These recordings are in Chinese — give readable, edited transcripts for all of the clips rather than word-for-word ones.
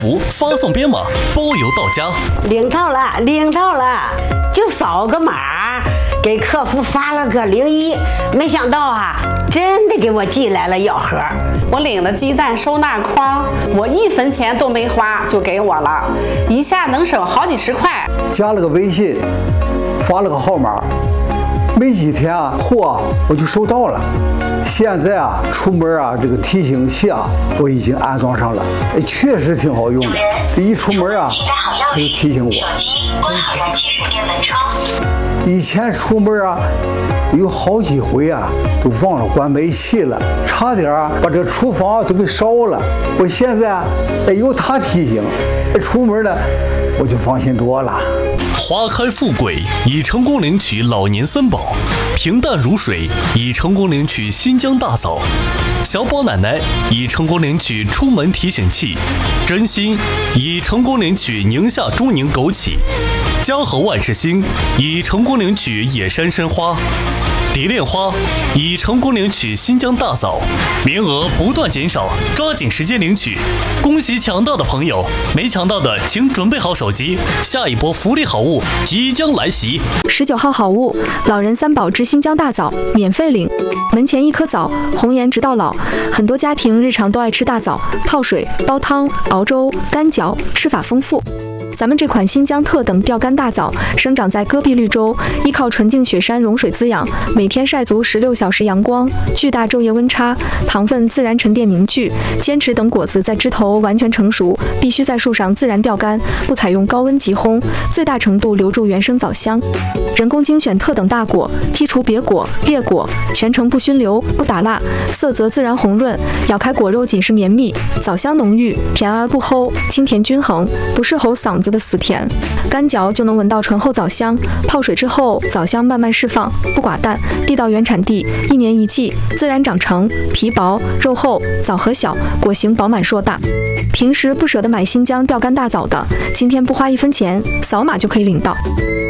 服发送编码，包邮到家。 领到了，就扫个码，给客服发了个01，没想到啊，真的给我寄来了药盒。 我领的鸡蛋收纳筐，我1分钱都没花就给我了，一下能省好几十块。 加了个微信，发了个号码，没几天啊，货我就收到了。现在啊，出门啊，这个提醒器啊，我已经安装上了，确实挺好用的。一出门啊，它就提醒我。关好燃气水电门窗。以前出门啊，有好几回啊，都忘了关煤气了，差点啊把这厨房都给烧了。我现在啊，有它提醒，出门呢我就放心多了。 花开富贵，已成功领取老年三宝；平淡如水，已成功领取新疆大枣；小宝奶奶已成功领取出门提醒器；真心已成功领取宁夏中宁枸杞；嘉禾万事兴已成功领取野山参花；蝶恋花已成功领取新疆大枣。名额不断减少，抓紧时间领取！恭喜抢到的朋友，没抢到的请准备好手机，下一波福利好物即将来袭。 19号好物，老人三宝之新疆大枣，免费领。门前一颗枣，红颜直到老。很多家庭日常都爱吃大枣，泡水、煲汤、熬粥、干嚼，吃法丰富。咱们这款新疆特等钓竿大枣生长在戈壁绿洲，依靠纯净雪山融水滋养，每天晒足16小时阳光，巨大昼夜温差，糖分自然沉淀凝聚，坚持等果子在枝头完全成熟，必须在树上自然钓竿，不采用高温急烘，最大程度留住原生枣香。人工精选特等大果，剔除瘪果、裂果，全程不熏流、不打蜡，色泽自然红润，咬开果肉紧实绵密，枣香浓郁，甜而不齁，清甜均衡，不是齁嗓子的死甜。干嚼就能闻到醇厚枣香，泡水之后枣香慢慢释放，不寡淡，地道原产地，1年1季，自然长成，皮薄肉厚，枣核小，果形饱满硕大。平时不舍得买新疆钓竿大枣的，今天不花1分钱，扫码就可以领到。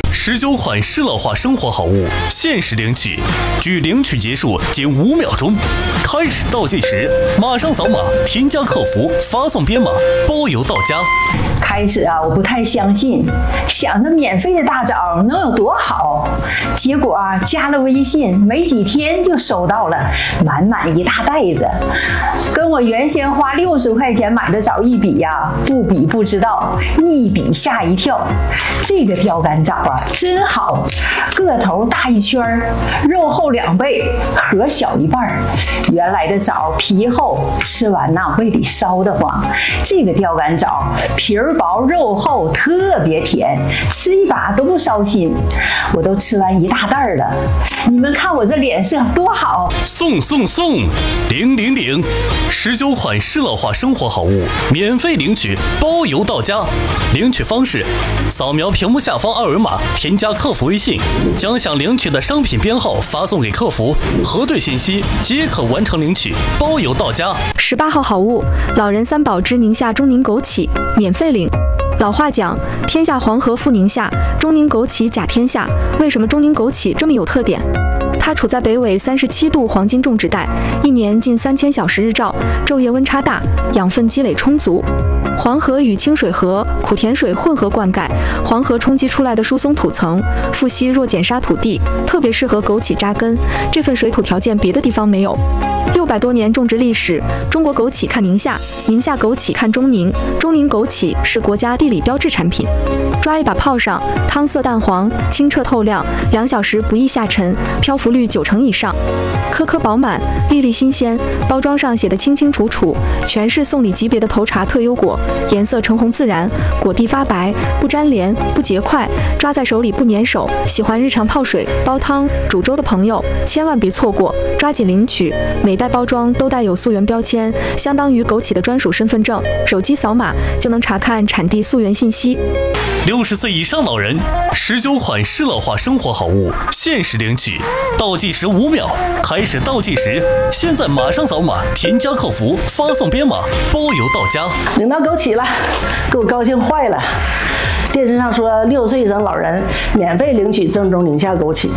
19款适老化生活好物限时领取，距领取结束仅5秒钟，开始倒计时，马上扫码添加客服，发送编码，包邮到家。 开始啊，我不太相信，想着免费的大枣能有多好，结果啊，加了微信没几天就收到了满满一大袋子，跟我原先花60块钱买的枣一比呀，不比不知道，一比吓一跳。这个钓竿枣啊，真好，个头大1圈，肉厚2倍，核小1半。原来的枣皮厚，吃完呐胃里烧得慌。这个钓竿枣皮儿薄肉厚，特别甜，吃一把都不烧心。我都吃完1大袋了，你们看我这脸色多好！ 送领！19款适老化生活好物免费领取，包邮到家。领取方式：扫描屏幕下方2维码，添加客服微信，将想领取的商品编号发送给客服，核对信息即可完成领取，包邮到家。 18号好物，老人三宝之宁夏中宁枸杞，免费领。老话讲，天下黄河复宁夏，中宁枸杞甲天下。为什么中宁枸杞这么有特点？它处在北纬37度黄金种植带，1年近3000小时日照，昼夜温差大，养分积累充足。黄河与清水河、苦甜水混合灌溉，黄河冲击出来的疏松土层，富硒弱碱沙土地，特别适合枸杞扎根。这份水土条件别的地方没有。600多年种植历史，中国枸杞看宁夏，宁夏枸杞看中宁，中宁枸杞是国家地理标志产品。抓一把泡上，汤色淡黄，清澈透亮，2小时不易下沉，漂浮率90%以上，颗颗饱满，粒粒新鲜。包装上写的清清楚楚，全是送礼级别的头茬特优果，颜色橙红自然，果蒂发白，不粘连，不结块，抓在手里不粘手。喜欢日常泡水、煲汤、煮粥的朋友，千万别错过，抓紧领取。每袋包装都带有溯源标签，相当于枸杞的专属身份证，手机扫码就能查看产地溯源信息。 60岁以上老人，19款适老化生活好物限时领取，倒计时5秒，开始倒计时，现在马上扫码添加客服，发送编码，包邮到家。 领到枸杞了，给我高兴坏了。电视上说60岁以上老人免费领取正宗宁夏枸杞，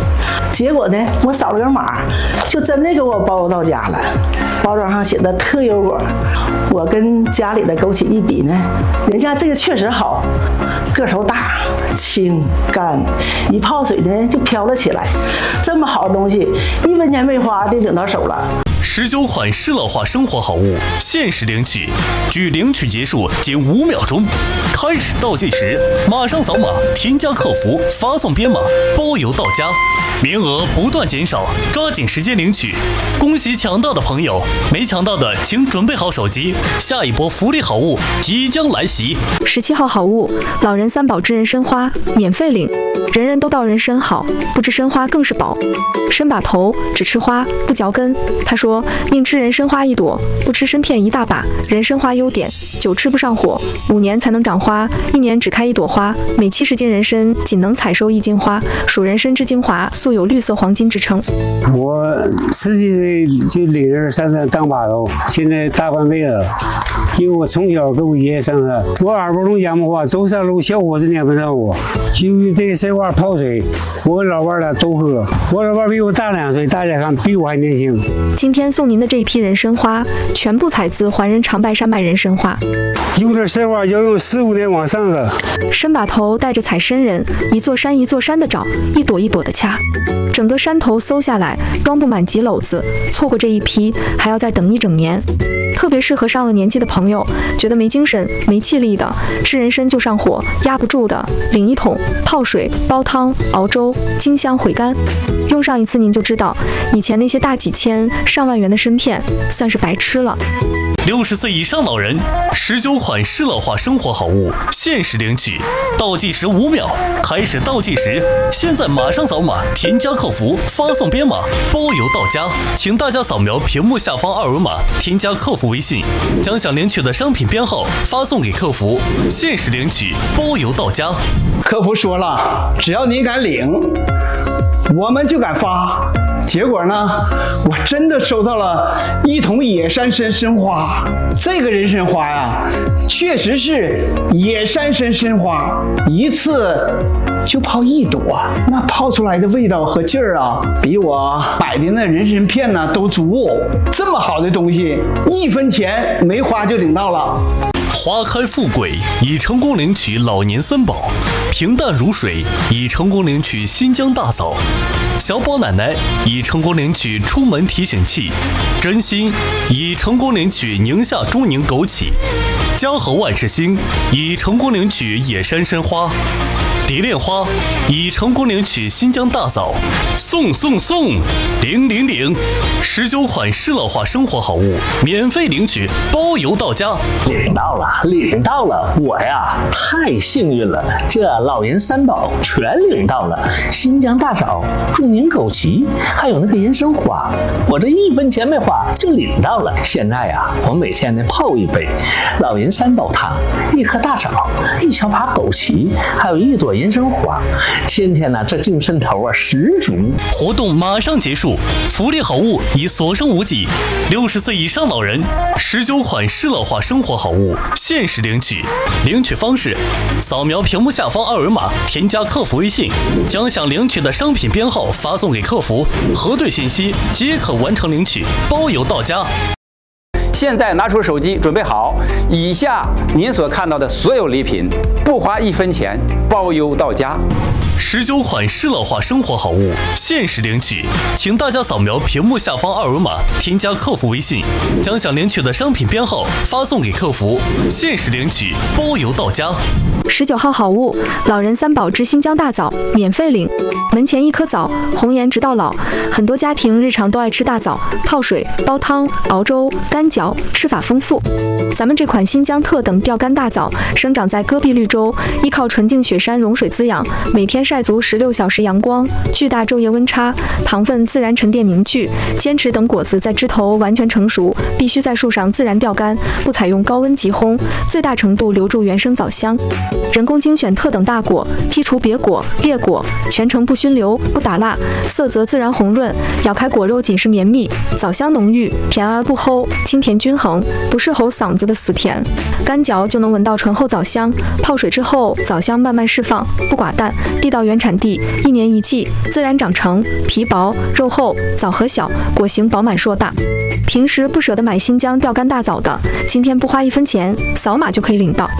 结果呢，我扫了个码，就真的给我包邮到家了。包装上写的特优果，我跟家里的枸杞一比呢，人家这个确实好，个头大、轻、干，一泡水呢就飘了起来。这么好的东西，1分钱没花就领到手了。 19款适乐化生活好物限时领取，距领取结束仅5秒钟。开始倒计时，马上扫码添加客服，发送编码，包邮到家。名额不断减少，抓紧时间领取。恭喜抢到的朋友，没抢到的请准备好手机，下一波福利好物即将来袭。 17号好物，老人3宝之人参花，免费领。人人都道人参好，不知参花更是宝。参把头，只吃花不嚼根。他说宁吃人参花1朵，不吃参片1大把。人参花优点：久吃不上火，5年才能长花，1年只开1朵花。每70斤人参仅能采收1斤花，属人参之精华，素有绿色黄金之称。 我10几岁就领人上山当把头，现在大半辈子。因为我从小跟我爷爷上山，我耳朵聋哑巴话，走山路小伙子撵不上我。由于这个参花泡水，我跟老伴俩都喝。我老伴比我大2岁，大家看比我还年轻。 今天送您的这一批人参花，全部采自环人长白山脉人参花。 有的参花要用15年往上的。 参把头带着采参人，一座山一座山的找，一朵一朵的掐。整个山头搜下来，装不满几篓子，错过这一批还要再等1整年。特别适合上了年纪的朋友，觉得没精神、没气力的，吃人参就上火，压不住的，领1桶，泡水、煲汤、熬粥，精香回甘。用上一次您就知道，以前那些大几千、上万元的参片，算是白吃了。 60岁以上老人，19款适乐化生活好物限时领取，倒计时5秒，开始倒计时，现在马上扫码添加客服，发送编码，包邮到家。请大家扫描屏幕下方2维码，添加客服微信，将想领取的商品编号发送给客服，限时领取，包邮到家。 客服说了，只要你敢领，我们就敢发。结果呢，我真的收到了1桶野山参花。这个人参花呀，确实是野山参花，一次就泡1朵，那泡出来的味道和劲儿啊，比我买的那人参片呢都足。这么好的东西，1分钱没花就领到了。 花开富贵，已成功领取老年3宝；平淡如水，已成功领取新疆大枣；小宝奶奶已成功领取出门提醒器；真心已成功领取宁夏中宁枸杞；嘉禾万事兴已成功领取野山参花；蝶恋花已成功领取新疆大枣。送送送，领领领！19款适乐化生活好物免费领取，包邮到家。 领到了！我呀太幸运了，这老人3宝全领到了，新疆大枣、中宁枸杞，还有那个人参花，我这1分钱没花就领到了。现在呀，我每天呢泡1杯老人3宝汤，1颗大枣，1小把枸杞，还有1朵人参花，天天呢这精神头啊十足。 活动马上结束，福利好物已所剩无几。60岁以上老人，19款适乐化生活好物限时领取。领取方式：扫描屏幕下方2维码，添加客服微信，将想领取的商品编号发送给客服，核对信息即可完成领取，包邮到家。 现在拿出手机，准备好，以下您所看到的所有礼品，不花1分钱，包邮到家。 19款适乐化生活好物限时领取，请大家扫描屏幕下方2维码，添加客服微信，将想领取的商品编号发送给客服，限时领取，包邮到家。 19号好物，老人3宝之新疆大枣，免费领。门前1颗枣，红颜直到老。很多家庭日常都爱吃大枣，泡水、煲汤、熬粥、干嚼，吃法丰富。咱们这款新疆特等钓竿大枣，生长在戈壁绿洲，依靠纯净雪山融水滋养，每天晒足16小时阳光，巨大昼夜温差，糖分自然沉淀凝聚。坚持等果子在枝头完全成熟，必须在树上自然钓竿，不采用高温急烘，最大程度留住原生枣香。 人工精选特等大果，剔除别果、裂果，全程不熏流、不打蜡，色泽自然红润，咬开果肉紧实绵密，枣香浓郁，甜而不齁，清甜均衡，不是齁嗓子的死甜。干嚼就能闻到醇厚枣香，泡水之后枣香慢慢释放，不寡淡，地道原产地，1年1季，自然长成，皮薄肉厚，枣核小，果形饱满硕大。平时不舍得买新疆钓竿大枣的，今天不花1分钱，扫码就可以领到。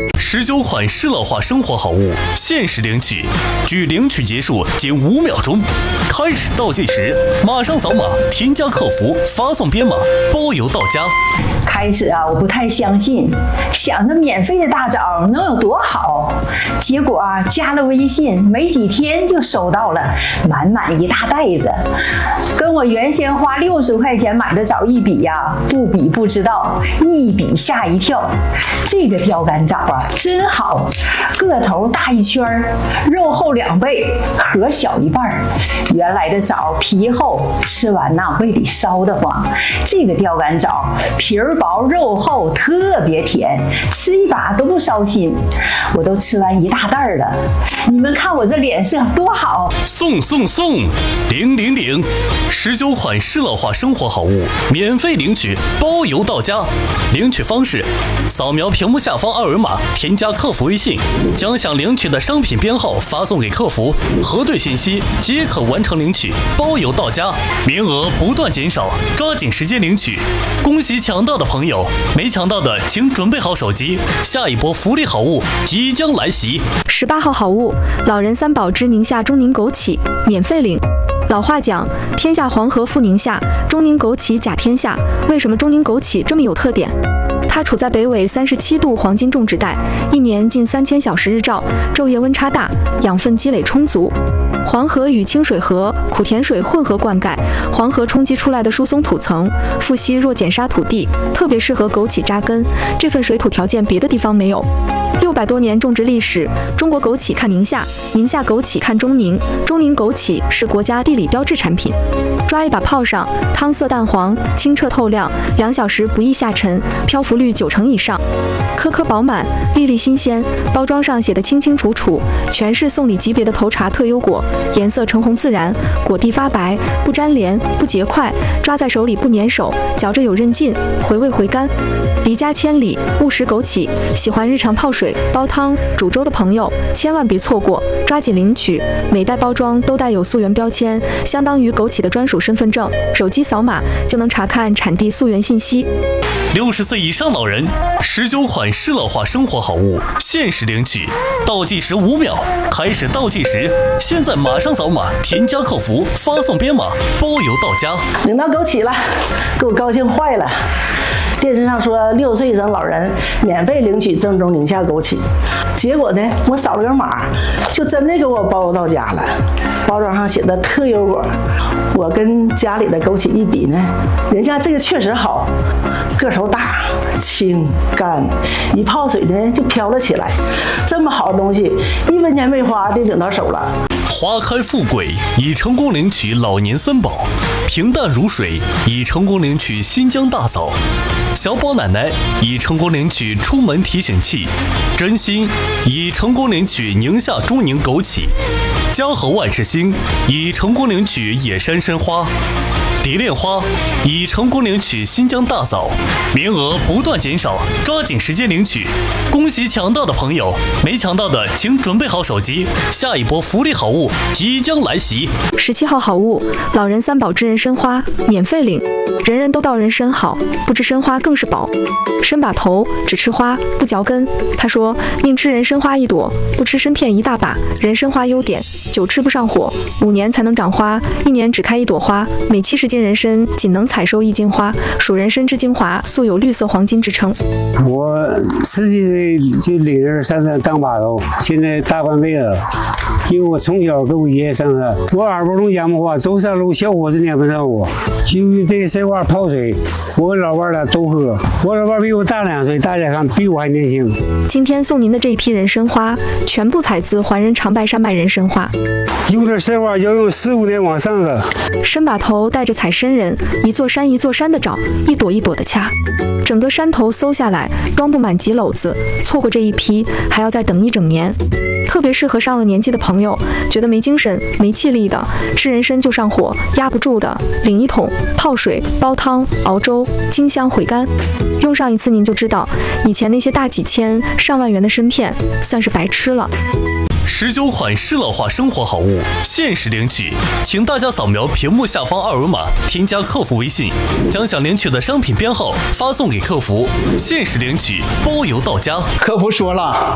19款适老化生活好物限时领取，距领取结束仅5秒钟，开始倒计时，马上扫码添加客服发送编码，包邮到家。 开始啊，我不太相信，想着免费的大枣能有多好，结果啊，加了微信没几天就收到了满满一大袋子，跟我原先花60块钱买的枣一比呀，不比不知道，一比吓一跳。这个钓竿枣啊，真好，个头大1圈，肉厚2倍，核小1半。原来的枣皮厚，吃完呐胃里烧得慌。这个钓竿枣皮儿薄肉厚，特别甜，吃一把都不烧心。我都吃完1大袋了，你们看我这脸色多好！ 送领！19款适老化生活好物免费领取，包邮到家。领取方式：扫描屏幕下方2维码，添加客服微信，将想领取的商品编号发送给客服，核对信息即可完成领取，包邮到家。名额不断减少，抓紧时间领取。恭喜抢到的朋友，没抢到的请准备好手机，下一波福利好物即将来袭。 18号好物，老人3宝之宁夏中宁枸杞，免费领。老话讲，天下黄河赴宁夏，中宁枸杞甲天下。为什么中宁枸杞这么有特点？它处在北纬37度黄金种植带，1年近3000小时日照，昼夜温差大，养分积累充足。黄河与清水河、苦甜水混合灌溉，黄河冲击出来的疏松土层，富硒弱碱沙土地，特别适合枸杞扎根。这份水土条件别的地方没有。600多年种植历史，中国枸杞看宁夏，宁夏枸杞看中宁，中宁枸杞是国家地理标志产品。抓一把泡上，汤色淡黄，清澈透亮，2小时不易下沉，漂浮率90%以上，颗颗饱满，粒粒新鲜。包装上写的清清楚楚，全是送礼级别的头茶特优果，颜色橙红自然，果蒂发白，不粘连，不结块，抓在手里不粘手，嚼着有韧劲，回味回甘。离家千里，误食枸杞，喜欢日常泡水、煲汤、煮粥的朋友千万别错过，抓紧领取。每袋包装都带有溯源标签，相当于枸杞的专属身份证，手机扫码就能查看产地溯源信息。 60岁以上老人19款适老化生活好物限时领取，倒计时5秒，开始倒计时，现在马上扫码添加客服发送编码，包邮到家。 领到枸杞了，给我高兴坏了。电视上说60岁以上老人免费领取正宗宁夏枸杞，结果呢，我扫了个码，就真的给我包邮到家了。包装上写的特优果，我跟家里的枸杞一比呢，人家这个确实好，个头大、清干，一泡水呢就飘了起来。这么好的东西，1分钱没花就领到手了。 花开富贵已成功领取老年3宝，平淡如水已成功领取新疆大枣，小宝奶奶已成功领取出门提醒器，真心已成功领取宁夏中宁枸杞，嘉禾万事兴已成功领取野山参花，蝶恋花已成功领取新疆大枣，名额不断减少，抓紧时间领取。恭喜抢到的朋友，没抢到的请准备好手机，下一波福利好物即将来袭。 17号好物，老人3宝之人参花，免费领。人人都道人参好，不知参花更是宝。参把头，只吃花不嚼根。他说宁吃人参花1朵，不吃参片1大把。人参花优点，久吃不上火，5年才能长花，1年只开1朵花。每70斤人参仅能采收1斤花，属人参之精华，素有绿色黄金之称。 我10几岁就领着上当把头，现在大半辈子。因为我从小跟我爷爷上山，我耳朵聋哑巴话，走山路小伙子撵不上我。就这个山花泡水，我跟老伴俩都喝。我老伴比我大2岁，大家看比我还年轻。 今天送您的这一批人参花，全部采自环人长白山脉人参花。 有的参花要用15年往上的。 参把头带着采海参人，一座山一座山的找，一朵一朵的掐。整个山头搜下来，装不满几篓子，错过这一批，还要再等一整年。特别适合上了年纪的朋友，觉得没精神、没气力的，吃人参就上火，压不住的，领一桶，泡水、煲汤、熬粥，清香回甘。用上一次您就知道，以前那些大几千、上万元的参片，算是白吃了。 19款适老化生活好物限时领取，请大家扫描屏幕下方二维码，添加客服微信，将想领取的商品编号发送给客服，限时领取，包邮到家。 客服说了，